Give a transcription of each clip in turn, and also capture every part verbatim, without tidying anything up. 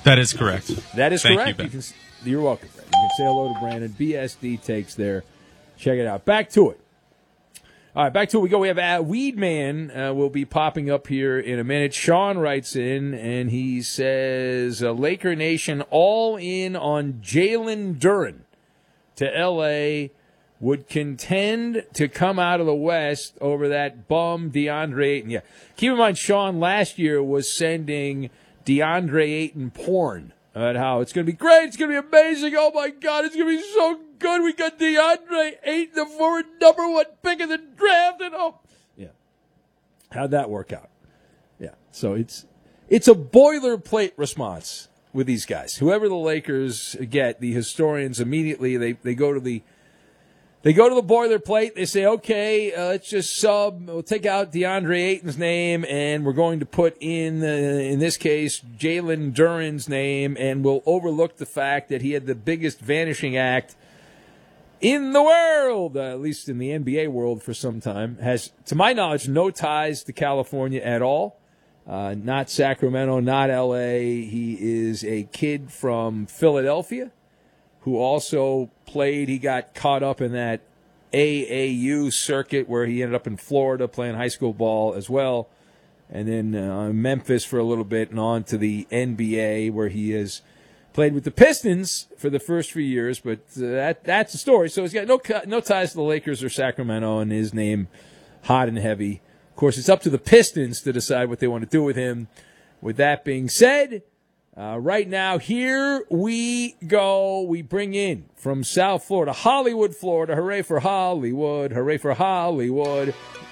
That is correct. That is Thank correct. You, you can, you're welcome, Brandon. You can say hello to Brandon. B S D takes there. Check it out. Back to it. All right, back to it we go. We have uh, Weedman uh, will be popping up here in a minute. Sean writes in, and he says, uh, Laker Nation all in on Jalen Duren to L A, would contend to come out of the West over that bum DeAndre Ayton. Yeah, keep in mind, Sean last year was sending DeAndre Ayton porn about how it's going to be great, it's going to be amazing, oh my God, it's going to be so good. We got DeAndre Ayton, the forward number one pick in the draft, and oh, yeah. How'd that work out? Yeah, so it's it's a boilerplate response with these guys. Whoever the Lakers get, the historians immediately they, they go to the they go to the boilerplate. They say, okay, uh, let's just sub. We'll take out DeAndre Ayton's name, and we're going to put in uh, in this case Jalen Duren's name, and we'll overlook the fact that he had the biggest vanishing act in the world, uh, at least in the N B A world for some time. Has, to my knowledge, no ties to California at all. Uh, not Sacramento, not L A. He is a kid from Philadelphia who also played. He got caught up in that A A U circuit where he ended up in Florida playing high school ball as well. And then uh, Memphis for a little bit and on to the N B A where he has played with the Pistons for the first few years. But uh, that that's the story. So he's got no, no ties to the Lakers or Sacramento, and his name hot and heavy. Of course, it's up to the Pistons to decide what they want to do with him. With that being said, uh, right now, here we go. We bring in from South Florida, Hollywood, Florida. Hooray for Hollywood. Hooray for Hollywood.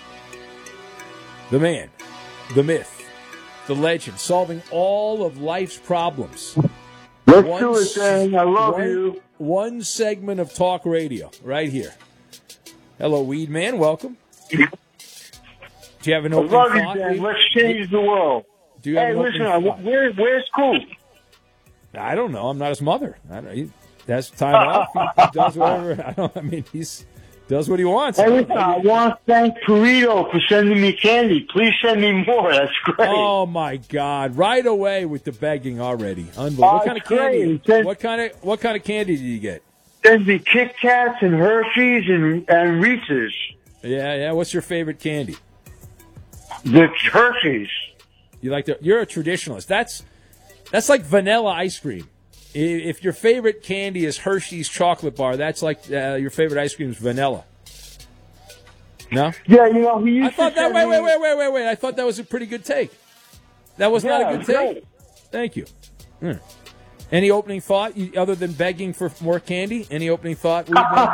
The man, the myth, the legend, solving all of life's problems. Let's one, do it, Dan. I love one, you. One segment of talk radio right here. Hello, Weed Man. Welcome. Do you have an opening I love thought? you, Dan. Let's change the world. Do you have hey, an listen, opening I, where, where's Coop? I don't know. I'm not his mother. I don't, he has time off. He, he does whatever. I don't. I mean, he's does what he wants. Hey, listen, I want to thank Perito for sending me candy. Please send me more. That's great. Oh my God! Right away with the begging already. Unbelievable. Oh, what kind of candy? Send, what kind of what kind of candy did you get? Send me Kit Kats and Hershey's and and Reese's. Yeah, yeah. What's your favorite candy? The Hershey's. You like the? You're a traditionalist. That's that's like vanilla ice cream. If your favorite candy is Hershey's chocolate bar, that's like uh, your favorite ice cream is vanilla. No? Yeah, you know, he used I thought to that. Wait, me... wait, wait, wait, wait, wait. I thought that was a pretty good take. That was yeah, not a good take. Great. Thank you. Hmm. Any opening thought you, other than begging for more candy? Any opening thought?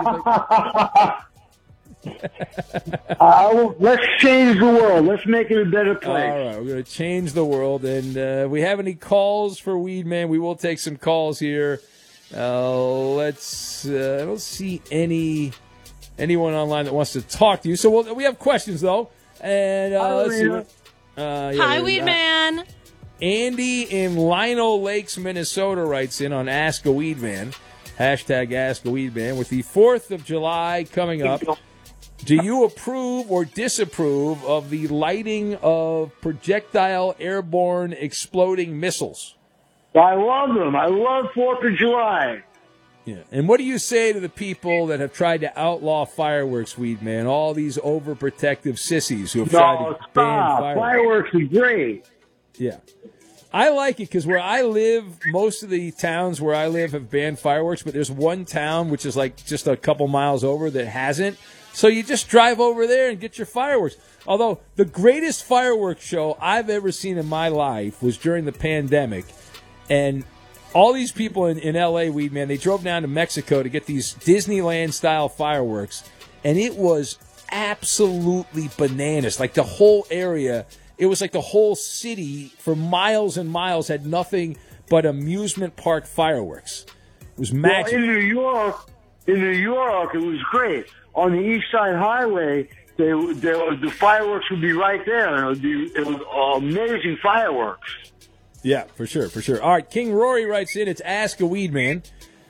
uh, well, let's change the world. Let's make it a better place. All right, we're going to change the world. And uh, we have any calls for Weed Man? We will take some calls here. Uh, let's. Uh, I don't see any anyone online that wants to talk to you. So we'll, we have questions though. And uh, let's see. What, uh, yeah, Hi, Weed Man. Andy in Lino Lakes, Minnesota, writes in on Ask a Weed Man. Hashtag Ask a Weed Man. With the fourth of July coming up, do you approve or disapprove of the lighting of projectile airborne exploding missiles? I love them. I love fourth of July. Yeah. And what do you say to the people that have tried to outlaw fireworks, Weed Man? All these overprotective sissies who have no, tried to stop. ban fireworks. Fireworks are great. Yeah. I like it because where I live, most of the towns where I live have banned fireworks, but there's one town which is like just a couple miles over that hasn't. So you just drive over there and get your fireworks. Although the greatest fireworks show I've ever seen in my life was during the pandemic. And all these people in, in L A, Weed Man, they drove down to Mexico to get these Disneyland-style fireworks. And it was absolutely bananas. Like the whole area... It was like the whole city for miles and miles had nothing but amusement park fireworks. It was magic. Well, in New York, in New York, it was great. On the East Side Highway, they, they, the fireworks would be right there. It would be it was amazing fireworks. Yeah, for sure, for sure. All right, King Rory writes in. It's Ask a Weed Man.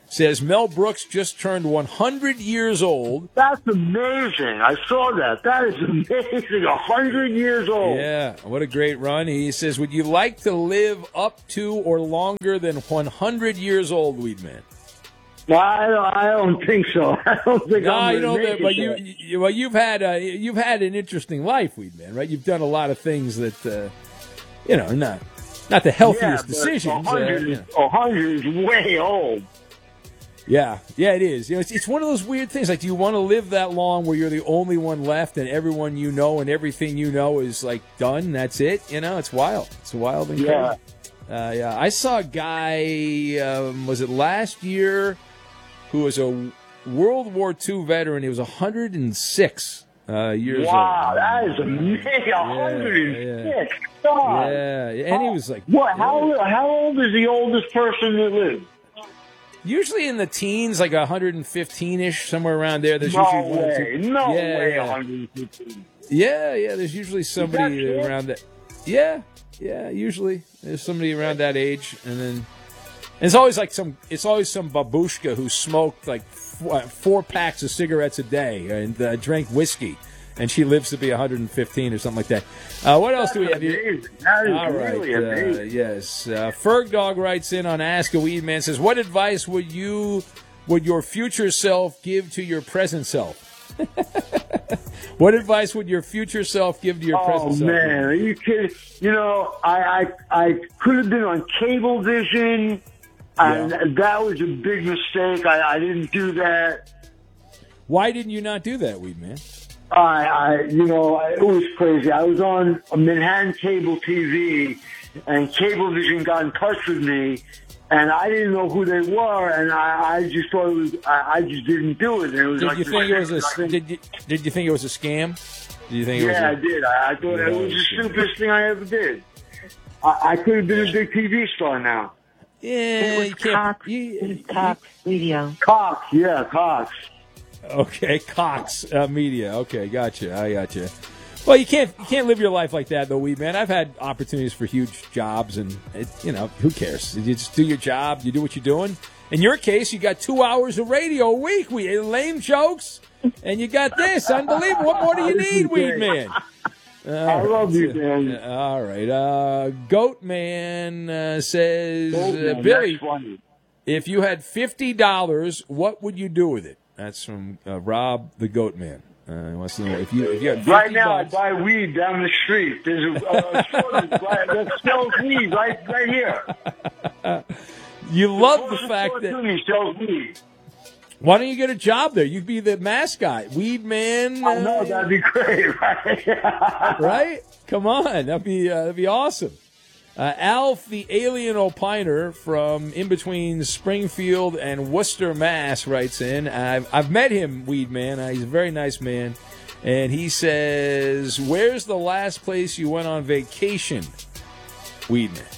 says Mel Brooks just turned one hundred years old. That's amazing. I saw that. That is amazing. one hundred years old. Yeah, what a great run. He says, would you like to live up to or longer than one hundred years old, Weedman? No, I don't, I don't think so. I don't think no, I'm you know, make that, but you, it. you, well, you've had a, you've had an interesting life, Weedman, right? You've done a lot of things that, uh, you know, not not the healthiest yeah, decisions. one hundred, uh, you know. one hundred is way old. Yeah, yeah, it is. You know, it's, it's one of those weird things. Like, do you want to live that long where you're the only one left and everyone you know and everything you know is like done? That's it. You know, it's wild. It's wild and crazy. Yeah. Uh, yeah, I saw a guy. Um, was it last year? Who was a World War Two veteran. He was one hundred six uh, years wow, old. Wow, that is amazing. one hundred six. God. Yeah, yeah, and he was like... What? How, how old is the oldest person that lived? Usually in the teens, like one hundred fifteen-ish, somewhere around there. There's no usually one way. or two. No yeah, way, yeah. one hundred fifteen. Yeah, yeah, there's usually somebody that around that. Yeah, yeah, usually there's somebody around that age, and then... And it's always like some. It's always some babushka who smoked like four, four packs of cigarettes a day and uh, drank whiskey, and she lives to be one hundred fifteen or something like that. Uh, what else do we have here? That is All right. really amazing. Uh, yes. Uh, Ferg Dog writes in on Ask a Weed Man, says, "What advice would you, would your future self give to your present self?" What advice would your future self give to your oh, present self? Oh man, are you kidding? You know, I I, I could have been on Cablevision. And Yeah. that was a big mistake. I, I didn't do that. Why didn't you not do that, Weed Man? I, I, you know, it was crazy. I was on Manhattan Cable T V, and Cablevision got in touch with me, and I didn't know who they were, and I, I just thought it was. I, I just didn't do it. And it was Did like you this think it was thing- a? Did you, did you think it was a scam? Did you think it Yeah, I was? did. I, I thought Yeah, it was the yeah. stupidest thing I ever did. I, I could have been a big T V star now. A, yeah, you can't. Cox, You, Cox Radio. Cox, yeah, Cox. okay, Cox uh, Media. Okay, gotcha. I gotcha. Well, you can't you can't live your life like that, though, Weed Man. I've had opportunities for huge jobs, and it, you know, who cares? You just do your job. You do what you're doing. In your case, you got two hours of radio a week. We lame jokes, and you got this. Unbelievable. What more do you need, Weed Man? All I love you, man. Uh, all right. Uh, Goat Man uh, says, Oh, uh, man, Billy, that's funny. if you had fifty dollars, what would you do with it? That's from uh, Rob the Goat Man. Uh, he wants to know if you if you had fifty Right now, bucks, I buy weed down the street. There's a, a store that buy- that sells weed right, right here. you love the Closest fact store that. to me sells weed. Why don't you get a job there? You'd be the mascot, Weed Man. I know uh, that'd be great, right? right? Come on, that'd be uh, that'd be awesome. Uh, Alf, the alien opiner from in between Springfield and Worcester, Mass, writes in. I've, I've met him, Weed Man. Uh, he's a very nice man, and he says, "Where's the last place you went on vacation, Weed Man?"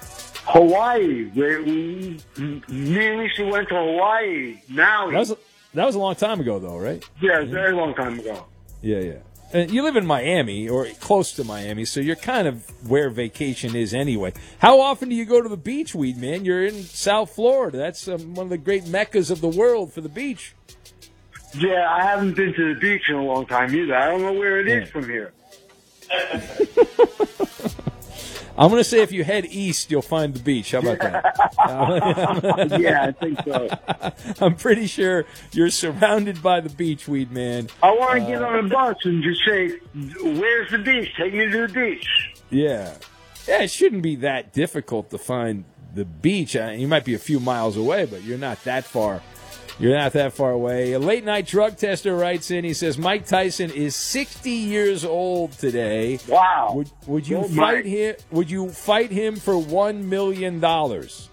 Hawaii. We, we, me and Lisa went to Hawaii. Maui. That was that was a long time ago, though, right? Yeah, a very long time ago. Yeah, yeah. And you live in Miami or close to Miami, so you're kind of where vacation is anyway. How often do you go to the beach, Weed Man? You're in South Florida. That's um, one of the great meccas of the world for the beach. Yeah, I haven't been to the beach in a long time either. I don't know where it is Yeah. from here. I'm going to say if you head east, you'll find the beach. How about that? Yeah, I think so. I'm pretty sure you're surrounded by the beach, Weed Man. I want to get on a bus and just say, "Where's the beach? Take me to the beach." Yeah. Yeah, it shouldn't be that difficult to find the beach. Uh, you might be a few miles away, but you're not that far. You're not that far away. A late night drug tester writes in. He says Mike Tyson is sixty years old today. Wow. Would would you Oh, fight Mike. him? Would you fight him for one million dollars?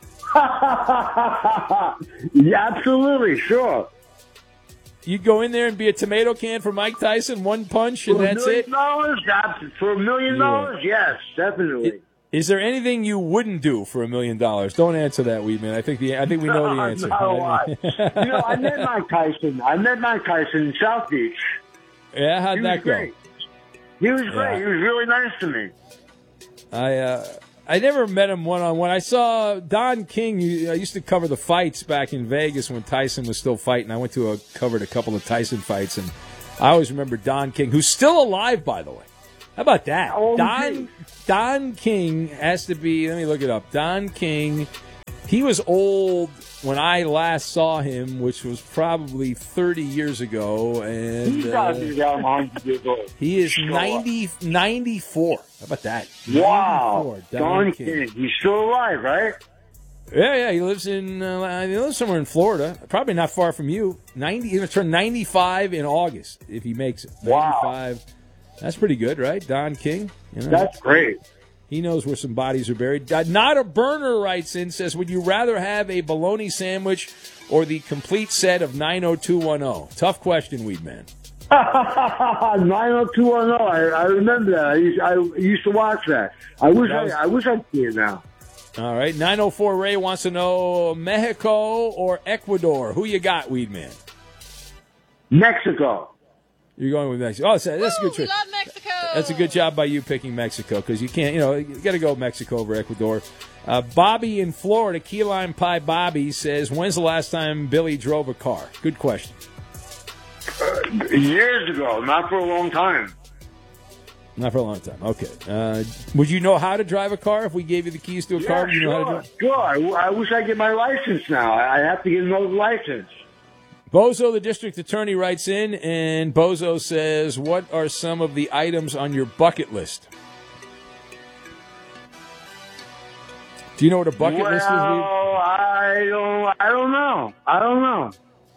Yeah, absolutely, sure. You'd go in there and be a tomato can for Mike Tyson, one punch, and For a that's million it. dollars? Abs- For a million Yeah. dollars? Yes, definitely. Is there anything you wouldn't do for a million dollars? Don't answer that, Weedman. I think the I think we know the answer. Not a lot. You know, I met Mike Tyson. I met Mike Tyson in South Beach. Yeah, how'd He that was go? great. He was great. Yeah. He was really nice to me. I uh, I never met him one-on-one. I saw Don King. I used to cover the fights back in Vegas when Tyson was still fighting. I went to a covered a couple of Tyson fights, and I always remember Don King, who's still alive, by the way. How about that? Oh, Don Don King has to be, let me look it up. Don King, he was old when I last saw him, which was probably thirty years ago. And He's got to uh, be around one hundred years old. he is Sure. ninety, ninety-four. How about that? Wow. ninety-four, Don King. He's still alive, right? Yeah, yeah. He lives in uh, he lives somewhere in Florida. Probably not far from you. ninety. He's going to turn ninety-five in August if he makes it. Wow. ninety-five. That's pretty good, right? Don King. You know, That's great. he knows where some bodies are buried. Uh, Not a Burner writes in, says, would you rather have a bologna sandwich or the complete set of nine oh two one oh? Tough question, Weedman. nine oh two one oh. I, I remember that. I used, I used to watch that. I wish That was- I, I wish I'd see it now. All right. nine oh four Ray wants to know Mexico or Ecuador. Who you got, Weedman? Mexico. You're going with Mexico. Oh, that's a that's a Woo, good we choice. love Mexico. That's a good job by you picking Mexico because you can't, you know, you got to go Mexico over Ecuador. Uh, Bobby in Florida, Key Lime Pie Bobby says, when's the last time Billy drove a car? Good question. Years ago, not for a long time. Not for a long time. Okay. Uh, would you know how to drive a car if we gave you the keys to a car? Yeah, Would you know how to sure, drive? sure. I, w- I wish I get my license now. I I have to get another license. Bozo, the district attorney, writes in, and Bozo says, what are some of the items on your bucket list? Do you know what a bucket well, list is? Lee? I don't. I don't know. I don't know.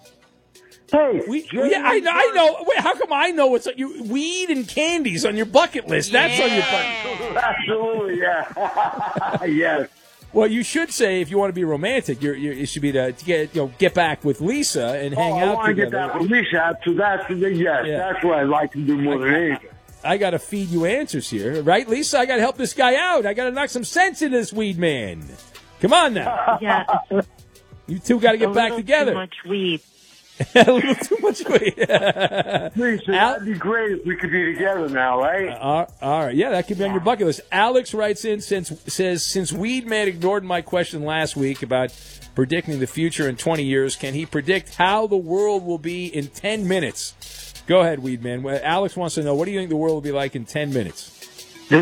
Hey, We, Jay- yeah, I know. I know. Wait, how come I know what's on your weed and candies on your bucket list? That's on your bucket. Absolutely, yeah. Yes. Well, you should say if you want to be romantic, you're, you're, it should be to, to get you know get back with Lisa and hang oh, I out want to get together. that from Lisa. So that's yes, Yeah. that's what I'd like to do more than anything. I got to feed you answers here, right, Lisa? I got to help this guy out. I got to knock some sense into this weed man. Come on now, Yeah, it's you two got to a get back little together. Too much weed. A little too much weed. Lisa, Al- that'd be great if we could be together now, right? Uh, all right, yeah, that could be on your bucket list. Alex writes in, since says since Weed Man ignored my question last week about predicting the future in twenty years, can he predict how the world will be in ten minutes? Go ahead, Weed Man. Well, Alex wants to know, what do you think the world will be like in ten minutes? In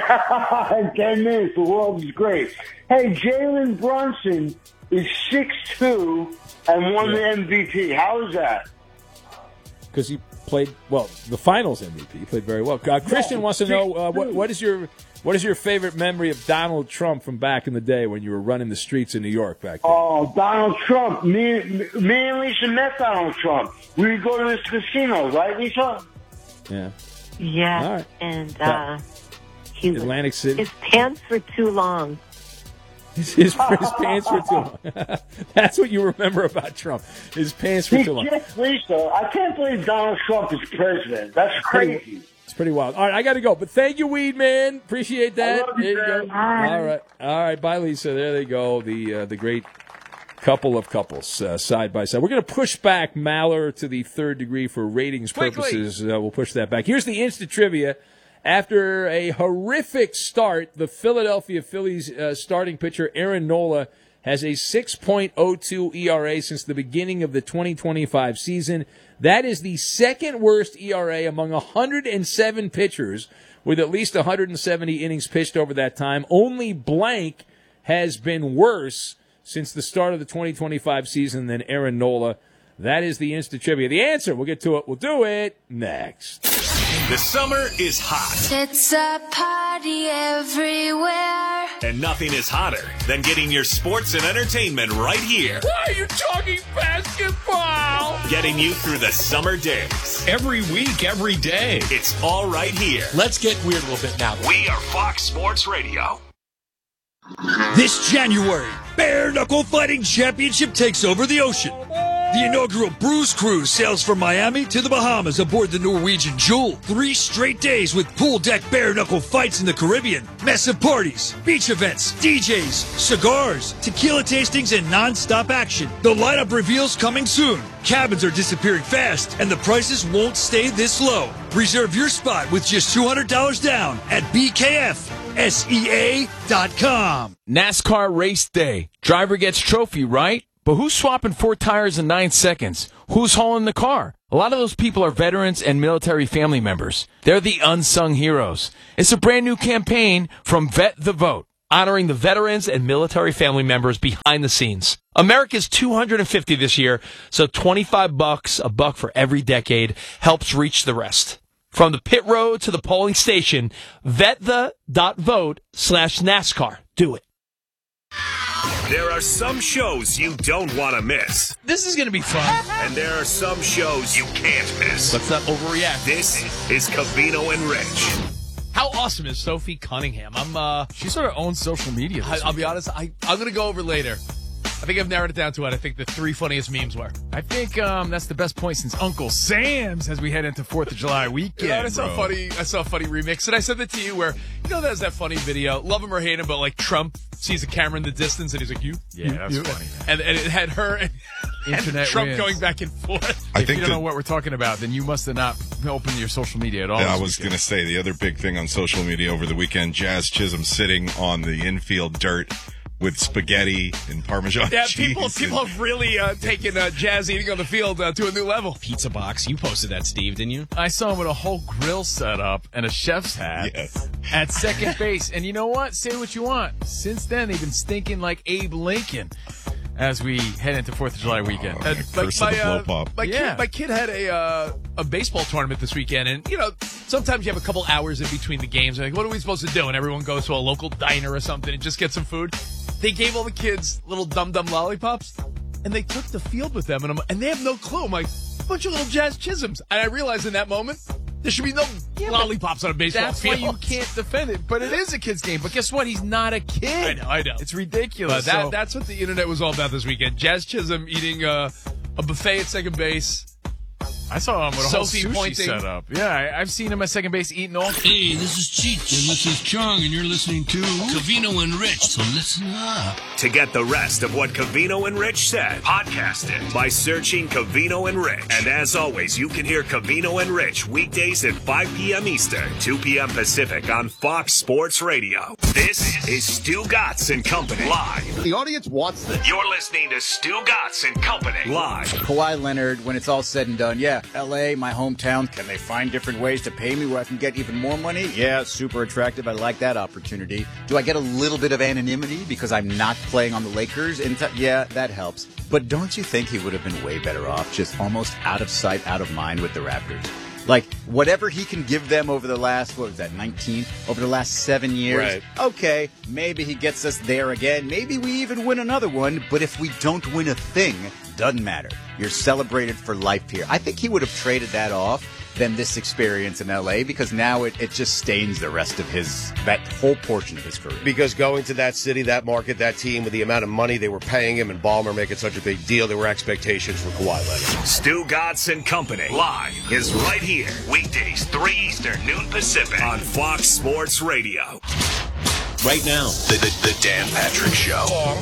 ten minutes, the world is great. Hey, Jalen Brunson is six two and won the M V P. How is that? Because he played well, the Finals M V P. He played very well. Uh, Christian wants to know uh, what what is your what is your favorite memory of Donald Trump from back in the day when you were running the streets in New York back then? Oh, Donald Trump. Me, me and Lisa met Donald Trump. We would go to this casino, right, Lisa? Yeah, Yeah, All right. and uh, he was, Atlantic City. his pants were too long. His, his, his pants were too long. That's what you remember about Trump. His pants were He too long. kissed Lisa. I can't believe Donald Trump is president. That's crazy. It's pretty wild. All right, I got to go. But thank you, Weed Man. Appreciate that. I love you, There you go. man. All right. All right. Bye, Lisa. There they go. The uh, the great couple of couples uh, side by side. We're going to push back Maller to the third degree for ratings purposes. Uh, we'll push that back. Here's the instant trivia. After a horrific start, the Philadelphia Phillies uh, starting pitcher Aaron Nola has a six point oh two E R A since the beginning of the twenty twenty-five season. That is the second worst E R A among one hundred seven pitchers with at least one hundred seventy innings pitched over that time. Only blank has been worse since the start of the twenty twenty-five season than Aaron Nola. That is the instant trivia. The answer, we'll get to it. We'll do it next. The summer is hot, It's a party everywhere. and nothing is hotter than getting your sports and entertainment right here. Why are you talking basketball? Getting you through the summer days. Every week, every day. It's all right here. Let's get weird a little bit now. We are Fox Sports Radio. This January, Bare Knuckle Fighting Championship takes over the ocean. The inaugural Bruise Cruise sails from Miami to the Bahamas aboard the Norwegian Jewel. Three straight days with pool deck bare knuckle fights in the Caribbean, massive parties, beach events, D Js, cigars, tequila tastings, and non-stop action. The lineup reveals coming soon. Cabins are disappearing fast, and the prices won't stay this low. Reserve your spot with just two hundred dollars down at B K F S E A dot com. NASCAR race day. Driver gets trophy, right? But who's swapping four tires in nine seconds? Who's hauling the car? A lot of those people are veterans and military family members. They're the unsung heroes. It's a brand new campaign from Vet the Vote, honoring the veterans and military family members behind the scenes. America's two hundred fifty this year, so twenty-five bucks, a buck for every decade, helps reach the rest. From the pit road to the polling station, vetthe.vote slash NASCAR. Do it. There are some shows you don't want to miss. This is going to be fun. And there are some shows you can't miss. Let's not overreact. This is Covino and Rich. How awesome is Sophie Cunningham? I'm, uh... She sort of owns social media. I, I'll be honest, I, I'm going to go over later. I think I've narrowed it down to what I think the three funniest memes were. I think um, that's the best point since Uncle Sam's as we head into fourth of July weekend. You know, I saw bro. a funny, I saw a funny remix, and I sent it to you where, you know, there's that funny video, love him or hate him, but like Trump sees a camera in the distance and he's like, you? Yeah, that's you? funny. And, and it had her and, Internet and Trump wins. going back and forth. I if think you don't that- know what we're talking about, then you must have not opened your social media at all. Yeah, I this was weekend. going to say the other big thing on social media over the weekend, Jazz Chisholm sitting on the infield dirt with spaghetti and Parmesan Yeah, cheese. people people and- have really uh, taken uh, Jazz eating on the field uh, to a new level. Pizza box. You posted that, Steve, didn't you? I saw him with a whole grill set up and a chef's hat Yes. at second base. And you know what? Say what you want. Since then, they've been stinking like Abe Lincoln as we head into fourth of July weekend. Oh, Uh, the curse of the blow pop. my, Yeah. kid, my kid had a uh, a baseball tournament this weekend, and you know sometimes you have a couple hours in between the games. Like, what are we supposed to do? And everyone goes to a local diner or something and just get some food. They gave all the kids little dum dum lollipops, and they took the field with them, and I'm, and they have no clue. I'm like, a bunch of little Jazz Chisholms, and I realized in that moment there should be no lollipops on a baseball That's field. why you can't defend it. But it is a kid's game. But guess what? He's not a kid. I know, I know. It's ridiculous. But that, So- that's what the internet was all about this weekend. Jazz Chisholm eating uh, a buffet at second base. I saw him with a Sophie whole sushi pointing. setup. Yeah, I, I've seen him at second base eating all. Hey, this is Cheech, and this is Chong, and you're listening to Covino and Rich, so listen up. To get the rest of what Covino and Rich said, podcast it by searching Covino and Rich. And as always, you can hear Covino and Rich weekdays at five p.m. Eastern, two p.m. Pacific on Fox Sports Radio. This is Stu Gatz and Company live. The audience wants this. You're listening to Stu Gatz and Company live. Kawhi Leonard, when it's all said and done, yeah, L A, my hometown, can they find different ways to pay me where I can get even more money? Yeah, super attractive. I like that opportunity. Do I get a little bit of anonymity because I'm not playing on the Lakers? In t- yeah, that helps. But don't you think he would have been way better off just almost out of sight, out of mind with the Raptors? Like, whatever he can give them over the last, what was that, nineteen? Over the last seven years. Right. Okay, maybe he gets us there again. Maybe we even win another one. But if we don't win a thing, doesn't matter. You're celebrated for life here. I think he would have traded that off than this experience in L A because now it, it just stains the rest of his, that whole portion of his career. Because going to that city, that market, that team, with the amount of money they were paying him and Ballmer making such a big deal, there were expectations for Kawhi Leonard. Stu Gatz and Company live is right here. Weekdays, three Eastern, noon Pacific on Fox Sports Radio. Right now, the, the, the Dan Patrick Show. Dan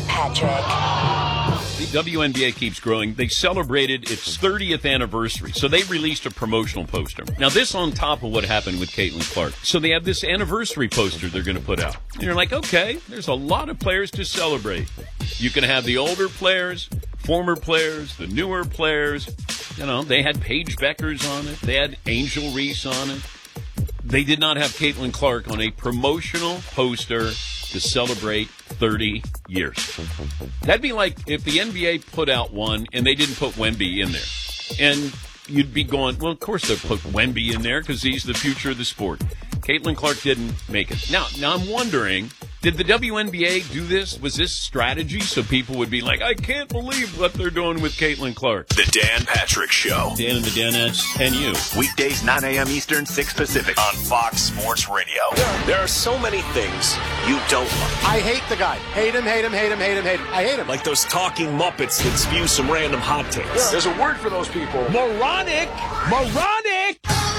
Patrick. The W N B A keeps growing. They celebrated its thirtieth anniversary, so they released a promotional poster. Now, this on top of what happened with Caitlin Clark. So they have this anniversary poster they're going to put out. And you're like, okay, there's a lot of players to celebrate. You can have the older players, former players, the newer players. You know, they had Paige Beckers on it. They had Angel Reese on it. They did not have Caitlin Clark on a promotional poster to celebrate thirty years. That'd be like if the N B A put out one and they didn't put Wemby in there. And you'd be going, well, of course they'll put Wemby in there because he's the future of the sport. Caitlin Clark didn't make it. Now, now I'm wondering, did the W N B A do this? Was this strategy so people would be like, I can't believe what they're doing with Caitlin Clark? The Dan Patrick Show. Dan and the Danettes and you. Weekdays, nine a.m. Eastern, six Pacific on Fox Sports Radio. There are so many things you don't like. I hate the guy. Hate him, hate him, hate him, hate him, hate him. I hate him. Like those talking Muppets that spew some random hot takes. There's a word for those people. Moronic! Moronic!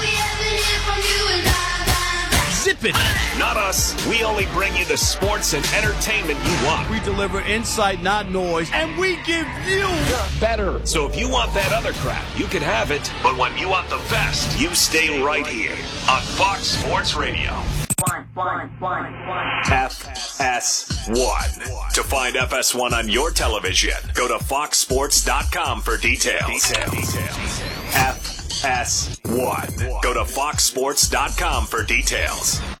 Zip it. Not us. We only bring you the sports and entertainment you want. We deliver insight, not noise, and we give you better. So if you want that other crap, you can have it. But when you want the best, you stay right here on Fox Sports Radio. One. F S one. To find F S one on your television, go to fox sports dot com for details. F S one. Go to fox sports dot com for details.